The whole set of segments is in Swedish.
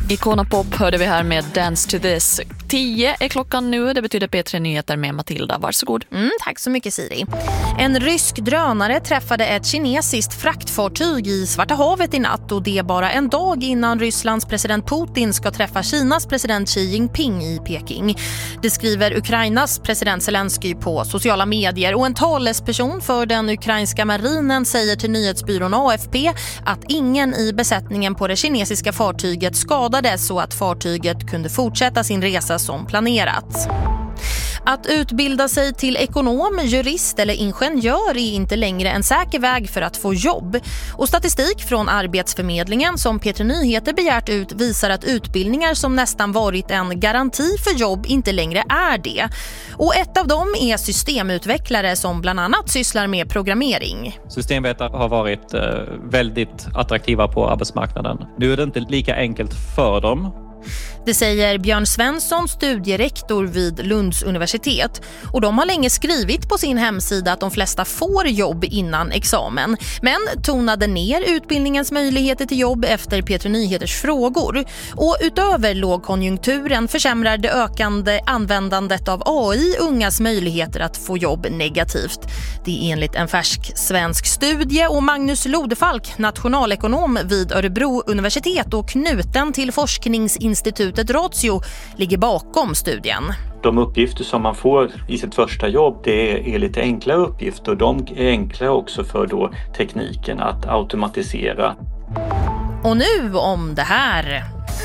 Icona Pop hörde vi här med Dance to this. 10 är klockan nu, det betyder P3 Nyheter med Matilda. Varsågod. Tack så mycket, Siri. En rysk drönare träffade ett kinesiskt fraktfartyg i Svarta havet i natt, och det bara en dag innan Rysslands president Putin ska träffa Kinas president Xi Jinping i Peking. Det skriver Ukrainas president Zelensky på sociala medier, och en talesperson för den ukrainska marinen säger till nyhetsbyrån AFP att ingen i besättningen på det kinesiska fartyget skadades så att fartyget kunde fortsätta sin resa som planerat. Att utbilda sig till ekonom, jurist eller ingenjör är inte längre en säker väg för att få jobb. Och statistik från Arbetsförmedlingen som P3 Nyheter begärt ut visar att utbildningar som nästan varit en garanti för jobb inte längre är det. Och ett av dem är systemutvecklare som bland annat sysslar med programmering. Systemvetare har varit väldigt attraktiva på arbetsmarknaden. Nu är det inte lika enkelt för dem. Det säger Björn Svensson, studierektor vid Lunds universitet. Och de har länge skrivit på sin hemsida att de flesta får jobb innan examen. Men tonade ner utbildningens möjligheter till jobb efter P3 Nyheters frågor. Och utöver lågkonjunkturen försämrar det ökande användandet av AI ungas möjligheter att få jobb negativt. Det är enligt en färsk svensk studie, och Magnus Lodefalk, nationalekonom vid Örebro universitet och knuten till forskningsinstitutet Ratio, ligger bakom studien. De uppgifter som man får i sitt första jobb, det är lite enklare uppgifter, och de är enklare också för då tekniken att automatisera. Och nu om det här.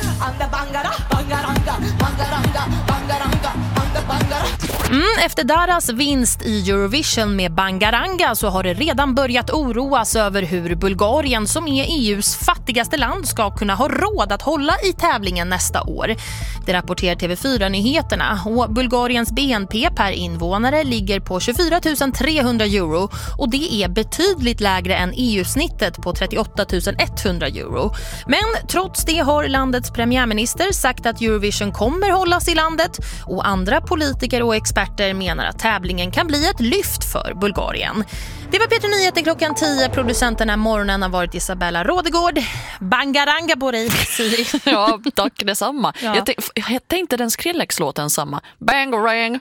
Efter Daras vinst i Eurovision med Bangaranga så har det redan börjat oroas över hur Bulgarien, som är EUs fattigaste land, ska kunna ha råd att hålla i tävlingen nästa år. Det rapporterar TV4-nyheterna, och Bulgariens BNP per invånare ligger på 24 300 euro, och det är betydligt lägre än EU-snittet på 38 100 euro. Men trots det har landets premiärminister sagt att Eurovision kommer hållas i landet, och andra politiker och experter menar att tävlingen kan bli ett lyft för Bulgarien. Det var P3 Nyheter klockan 10. Producenterna morgonen har varit Isabella Rådegård. Bangaranga på dig, Siri. Ja, tack detsamma. Ja. Jag tänkte den Skrillex-låten samma. Bangarang.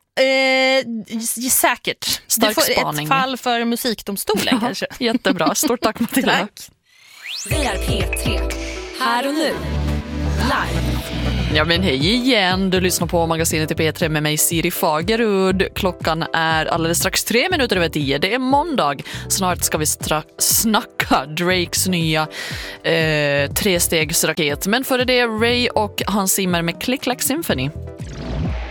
Säkert. Stark du får spaning. ett fall för musikdomstolen kanske. Jättebra. Stort tack, Matilda. Tack. Vi är P3. Här och nu. Live. Ja, men hej igen. Du lyssnar på magasinet i P3 med mig, Siri Fagerud. Klockan är alldeles strax 3 minuter över 10. Det är måndag. Snart ska vi snacka Drakes nya 3-stegsraket. Men före det Ray och Hans Zimmer med Click Clack Symphony.